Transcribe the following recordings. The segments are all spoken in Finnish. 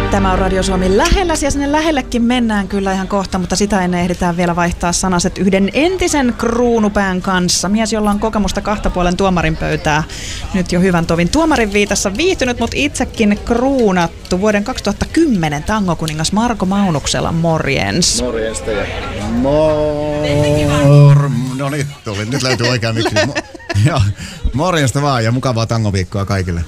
Tämä on Radio Suomi lähellä ja sinne lähellekin mennään kyllä ihan kohta, mutta sitä ennen ehditään vielä vaihtaa sanaset yhden entisen kruunupään kanssa. Mies, jolla on kokemusta 2 puolen tuomarin pöytää. Nyt jo hyvän tovin tuomarin viitassa viihtynyt, mutta itsekin kruunattu. Vuoden 2010 tangokuningas Marko Maunuksella, morjens. Morjesta ja no niin, tuli. Nyt löytyy oikea mikki. Morjesta vaan ja mukavaa tangoviikkoa kaikille.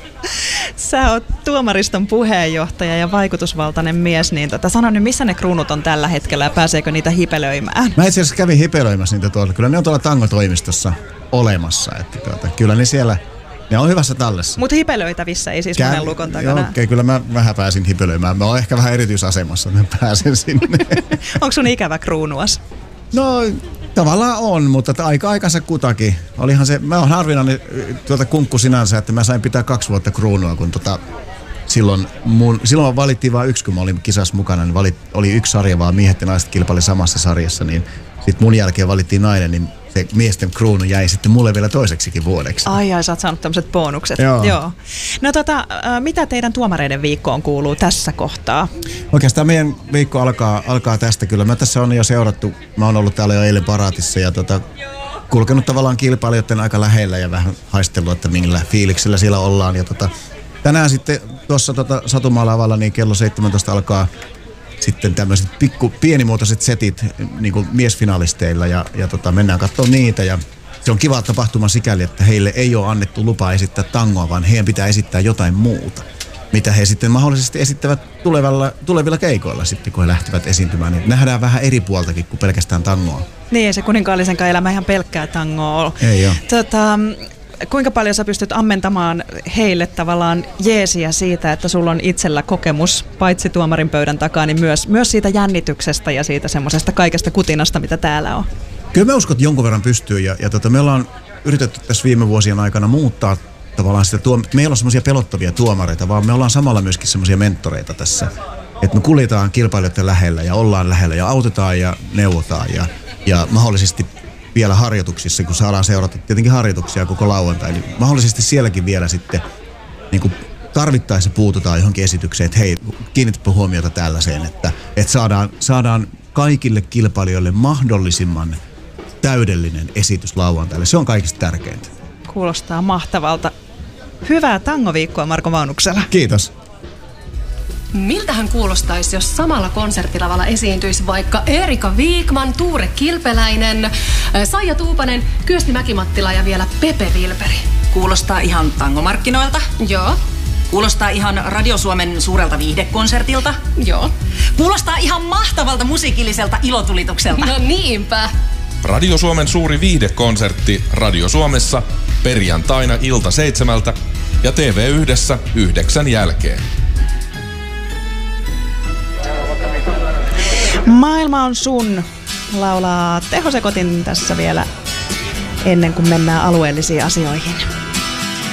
Sä oot tuomariston puheenjohtaja ja vaikutusvaltainen mies, niin sano nyt, missä ne kruunut on tällä hetkellä ja pääseekö niitä hipelöimään? Mä itse asiassa kävin hipelöimässä niitä tuolla. Kyllä ne on tuolla tangotoimistossa olemassa. Että kyllä ne siellä, ne on hyvässä tallessa. Mutta hipelöitävissä ei siis monen lukon takana. Okei, kyllä mä vähän pääsin hipelöimään. Mä oon ehkä vähän erityisasemassa, että mä pääsen sinne. Onko sun ikävä kruunuas? No tavallaan on, mutta aikansa kutakin. Olihan se, mä oon harvinainen kunkku sinänsä, että mä sain pitää 2 vuotta kruunua, kun silloin valittiin vain 1, kun mä olin kisassa mukana, niin oli 1 sarja vaan, miehet ja naiset kilpaili samassa sarjassa, niin sit mun jälkeen valittiin nainen, niin se miesten kruunu jäi sitten mulle vielä toiseksikin vuodeksi. Ai, sä oot saanut tämmöiset bonukset. Joo. No mitä teidän tuomareiden viikkoon kuuluu tässä kohtaa? Oikeastaan meidän viikko alkaa tästä kyllä. Mä tässä on jo seurattu, mä oon ollut täällä jo eilen paraatissa ja kulkenut tavallaan kilpailijoiden aika lähellä ja vähän haistellut, että millä fiiliksellä siellä ollaan. Ja tänään sitten tuossa Satumaa-lavalla niin kello 17 alkaa sitten tämmöiset pienimuotoiset setit niin kuin miesfinalisteilla ja mennään katsomaan niitä ja se on kiva tapahtuma sikäli, että heille ei ole annettu lupaa esittää tangoa, vaan heidän pitää esittää jotain muuta, mitä he sitten mahdollisesti esittävät tulevilla keikoilla sitten, kun he lähtevät esiintymään. Niin nähdään vähän eri puoltakin kuin pelkästään tangoa. Niin, ei se kuninkaallisenkaan elämä ihan pelkkää tangoa ole. Ei ole. Kuinka paljon sä pystyt ammentamaan heille tavallaan jeesiä siitä, että sulla on itsellä kokemus, paitsi tuomarin pöydän takaa, niin myös siitä jännityksestä ja siitä semmoisesta kaikesta kutinasta, mitä täällä on? Kyllä mä uskon, että jonkun verran pystyy ja me ollaan yritetty tässä viime vuosien aikana muuttaa tavallaan sitä, me ei olla semmoisia pelottavia tuomareita, vaan me ollaan samalla myöskin semmoisia mentoreita tässä. Että me kuljetaan kilpailijoiden lähellä ja ollaan lähellä ja autetaan ja neuvotaan ja mahdollisesti vielä harjoituksissa, kun saadaan seurata tietenkin harjoituksia koko lauantai, niin mahdollisesti sielläkin vielä sitten niin tarvittaessa puututaan johonkin esitykseen, että hei, kiinnitäpä huomiota tällaiseen, että saadaan kaikille kilpailijoille mahdollisimman täydellinen esitys lauantaille. Se on kaikista tärkeintä. Kuulostaa mahtavalta. Hyvää tangoviikkoa Marko Maunuksella. Kiitos. Miltähän kuulostaisi, jos samalla konserttilavalla esiintyisi vaikka Erika Viikman, Tuure Kilpeläinen, Saija Tuupanen, Kyösti Mäkimattila ja vielä Pepe Vilperi? Kuulostaa ihan tangomarkkinoilta. Joo. Kuulostaa ihan Radio Suomen suurelta viihdekonsertilta. Joo. Kuulostaa ihan mahtavalta musiikilliselta ilotulitukselta. No niinpä. Radio Suomen suuri viihdekonsertti Radio Suomessa perjantaina ilta 7 ja TV1 9 jälkeen. Maailma on sun, laulaa Teho Sekotin tässä vielä ennen kuin mennään alueellisiin asioihin.